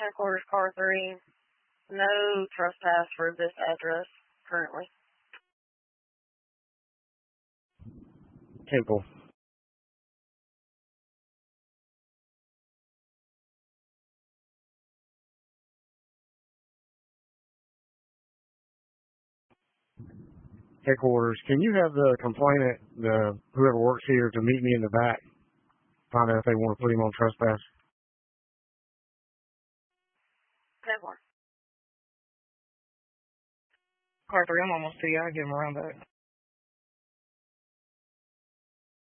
Headquarters, car 3. No trespass for this address currently. Temple. Headquarters, can you have the complainant, whoever works here, to meet me in the back? Find out if they want to put him on trespass. Never. Car 3, I'm almost to you. I'll give him a run back.